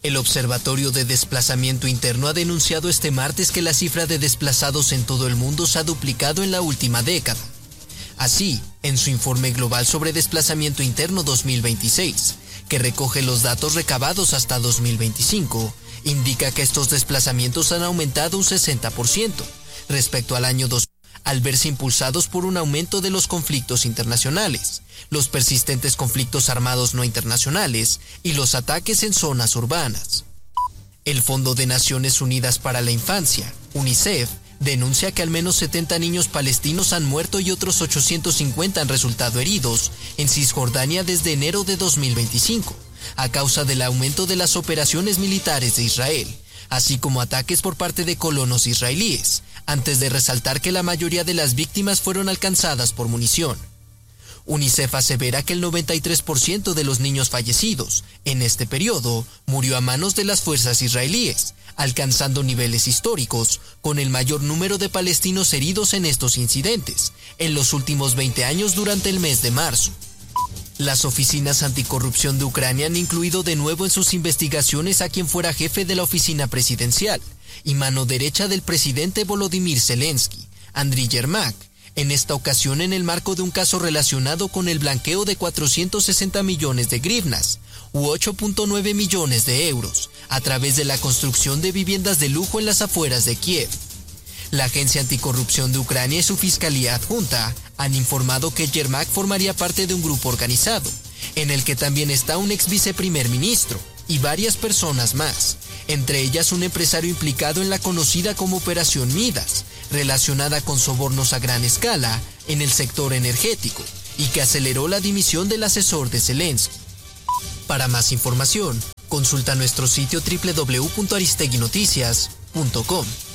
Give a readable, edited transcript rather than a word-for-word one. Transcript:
El Observatorio de Desplazamiento Interno ha denunciado este martes que la cifra de desplazados en todo el mundo se ha duplicado en la última década. Así, en su informe global sobre desplazamiento interno 2026, que recoge los datos recabados hasta 2025, indica que estos desplazamientos han aumentado un 60% respecto al año 2000, al verse impulsados por un aumento de los conflictos internacionales, los persistentes conflictos armados no internacionales y los ataques en zonas urbanas. El Fondo de Naciones Unidas para la Infancia, UNICEF, denuncia que al menos 70 niños palestinos han muerto y otros 850 han resultado heridos en Cisjordania desde enero de 2025, a causa del aumento de las operaciones militares de Israel, así como ataques por parte de colonos israelíes, antes de resaltar que la mayoría de las víctimas fueron alcanzadas por munición. UNICEF asevera que el 93% de los niños fallecidos en este periodo murió a manos de las fuerzas israelíes, alcanzando niveles históricos con el mayor número de palestinos heridos en estos incidentes en los últimos 20 años durante el mes de marzo. Las oficinas anticorrupción de Ucrania han incluido de nuevo en sus investigaciones a quien fuera jefe de la oficina presidencial y mano derecha del presidente Volodymyr Zelensky, Andriy Yermak, en esta ocasión en el marco de un caso relacionado con el blanqueo de 460 millones de grivnas, u 8.9 millones de euros, a través de la construcción de viviendas de lujo en las afueras de Kiev. La Agencia Anticorrupción de Ucrania y su Fiscalía Adjunta han informado que Yermak formaría parte de un grupo organizado, en el que también está un ex viceprimer ministro y varias personas más, entre ellas un empresario implicado en la conocida como Operación Midas, relacionada con sobornos a gran escala en el sector energético y que aceleró la dimisión del asesor de Zelensky. Para más información, consulta nuestro sitio www.aristeguinoticias.com.